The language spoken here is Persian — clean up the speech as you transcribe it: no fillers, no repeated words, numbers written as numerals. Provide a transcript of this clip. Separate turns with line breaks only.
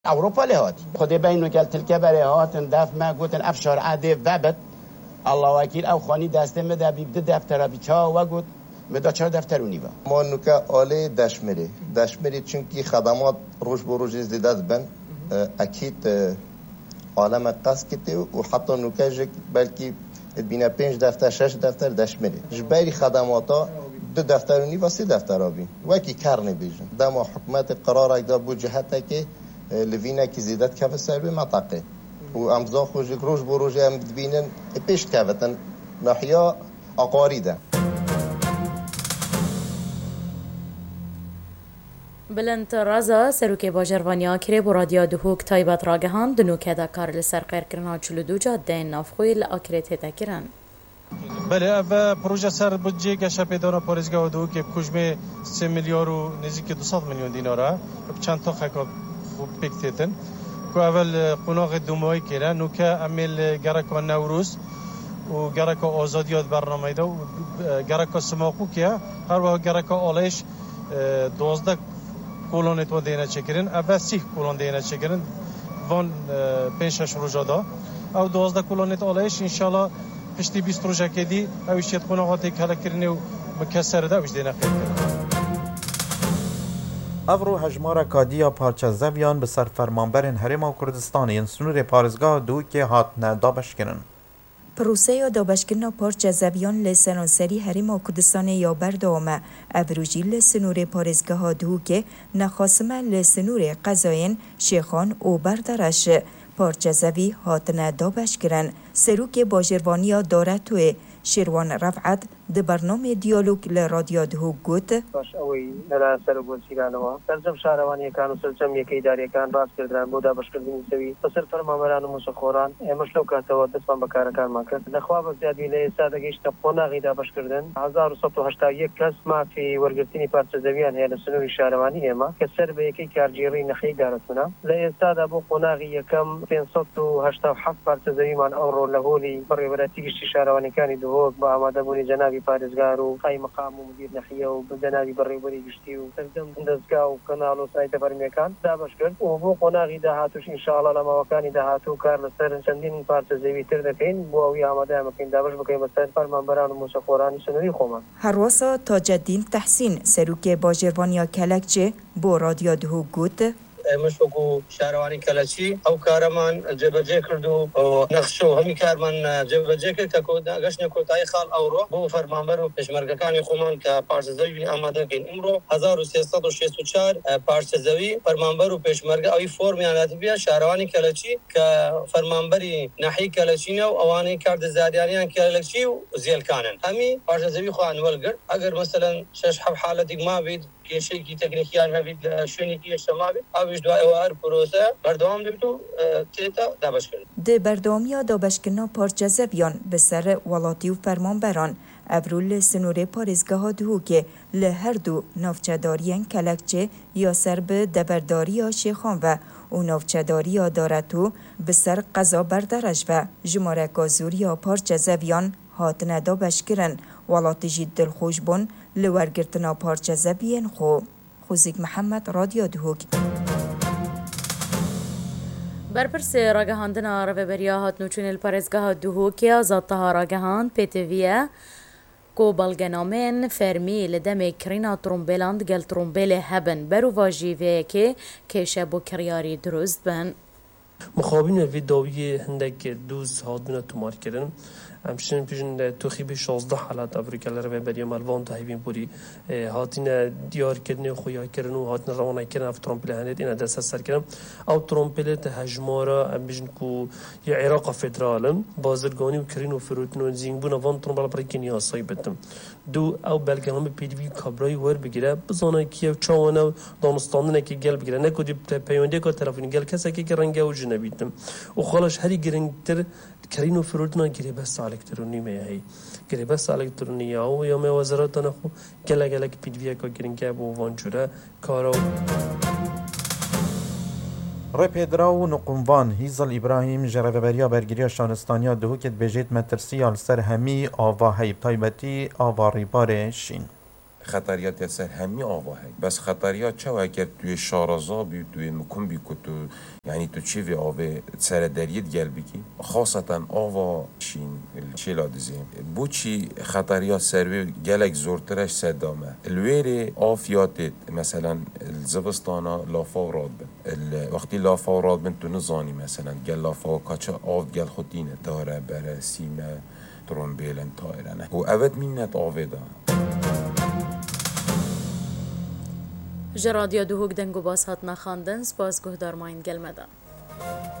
اوروبا لهاتی خود بینو گل تلکه برای هاتن دف ما گوتن افشار عده وبد الله وکیل او خانی دسته مده بیبده دفتر بیچا و گوت مدا چهار دفترونی با
ما نوکه آله دشمری چونکی خدمات روش بروش زیداد بن اکید عالم قصد کتی و حتی نوکه جک بلکی بینه 5 دفتر 6 دفتر دشمری جبری خدماتا 2 دفترونی و 3 دفتر آبی وکی کار نبیجن دما حکومت قرار اگدا بو جهته که لوینه که زیدت که سر به منطقه و امضا خوش روش بروش هم بینن پیش که ناحیه اقاریده
بلند رازا سروک باجروانیا کری بو رادیو دهوک تایبت راگهان دنوکه دا کار لسر قیر کرنا 42 جاده نافخوی لآکریت تکرن
بله و پروژه سر بودجه گشت پیدانا پارزگاه دهوک کجمه 3 میلیارد و نزدیک 200 میلیون دیناره چند تا خکا خوب پکتیتن که اول قناغ دومایی کرد نوکه عمل گرک و نوروز و گرک آزادیات برنامه ده و گرک سماقو که هر وقت گرک آلش 12 کلونت و دینه چکرین اول 30 کلون دینه چکرین وان 5-6 روزا دا او 12 کلونت آلش انشالله پشتی 20 روزا کدی اویشیت قناغاتی کلا کرنی و مکسر ده اوش دینه خیلی
افرو هجمار کادیا پارچه زویان به سر فرمانبرین هرم و کردستانی سنور پارزگاه دو که هات ندابش کرن.
پروسه دابشکرنا پارچه زویان لسناسری هرم و کردستان یا بردامه افروجی لسنور پارزگاه دو که نخاسمه لسنور قضاین شیخان و بردرش پارچه زوی هات ندابش کرن. سروک باجروانیا داره توی شیروان رفعت ده برنامه دیالوگ لرادیو دهو گوت
باش اوی نلا سر بولسیگانوا سرجم شهروانی کانو سرجم یکی اداری کان راست کردن بودا بشکردنی سوی پسر فرمانبران و مسخوران مشلو کاتو دسمان بکارکان ما کرد نخواب زیادی له سادگیش تقونا غیدا بشکردن 1181 کس ما فی ورگرتنی پارچه زویان هل سنوی شهروانی ما کسر به یکی کارجیری نخی دارتونا له ساده بو قناغی یکم 587 پارچه زویان اورو لهولی پرورتی شهروانی کانی دهو با آماده بونی جنابی پارزگار و قای مقام و مدیر نحیه و جنابی بریبری گشتی و سردم دزگاه و کانال و سایت فرمیکان دابش کرد و بو قناغی دهاتوش انشاءالله لما وکانی دهاتو کار لسر چندین پارچه زوی تر دکین بو اوی آماده مکین دابش بکین بسر فرمانبران و مسخورانی سنوی خوما
هرواسا تاج الدین تحسین سروک باجروانیا کلکچه بو رادیو دهو گوت
مشوکو شهروانی کلچی او کارمان جبجه کردو و نقشو همی کارمان جبجه کرد که گشن کوتای خال اورو بو فرمانبر و پشمرگکانی خومان که پارچزوی آماده کن امرو 1364 پارچزوی فرمانبر و پشمرگ اوی فرمی آناتی بیا شهروانی کلچی که فرمانبری نحی کلچی نو اوانی کارد زادیانیان کلچی و زیلکانن همی پارچزوی خو انول کرد اگر مثلا شش حالتی ما بید که شیکی تکنیکیان هبید شونی کی شما بید اویش دو اوار پروسه بردوام دیتو تیتا دابش کرد
ده بردوامیا دابشکرنا پارچه زویان به سر ولاتی و فرمانبران افرول سنور پارزگاه دهو که لهر دو نافچه‌داریان کلکچه یا سر به دبرداری شیخان و او نافچه‌داری دارتو به سر قضا بردرش و جمارک زوریا پارچه زویان هات ندابش کرن ولاتی جید دلخوش بون لورگرتنا پارچه زبین خوزیک محمد رادیو دهوک
برپرس راگهاندنا رهبریا هات نوچون الپارزگاه دهوک آزاد طه راگهاند پتویه کو بلگنامن فرمی لدم کرینا ترومبلاند گل ترومبل هبن برو واجیوه که شبو کریاری درست بن
مخابین ویداوی هندک دوز هاتونه تومار کردن همچنین پیشن توخیبی 16 حالات افریقا رو برای مالوان تهیبین بودی هاتین دیار کردن خویا کردن و هاتین روانه کردن اف ترامپل هنید این دست سر کردن او ترامپل هجمارا بیشن کو یا عراق فدرالم بازرگانی و کرین و فروتن و زینبون وان ترامپل برای کنیا صایبتم دو او بلگنامه پیدوی کابرای ور بگیره بزانه کیو چاونه دانستاندن که گل بگیره نکودی پیونده که تلفنی گل کسی که رنگه و جنبیتم و خالش هری گرنگتر کرین و فروتنا گیره بس الکترونی میایی گیره بس الکترونی او یا می وزارت نخو گله که پیدوی که گرنگه بو وانجوره کارو
رپیدرا و نقموان هیزل ابراهیم جربریا برگیری شانستانیا دهوکت بجید مترسیال سر همی آوا هیب تایبتی آوا ریبار شین
خطریات سر همی آوا هی بس خطریات چه اگر توی شارزا بی توی مکم بی که تو یعنی تو چی و آوه سر دریت گل بگی خاصتا آوا شین چی لادزیم بو چی خطریات سروی گلک زورترش صدامه الویری آفیاتت مثلا الزبستانا لافا و راد بن وقتی لافا و راد بن تو نزانی مثلا گل لافا و کچه آف گل خودینه داره بره سیمه ترومبیلن تایرنه و اود مینت آوه دا
جرادیا دوهوک دنگو باس هاتنا خاندن سپاس گهدار ماین گلمدان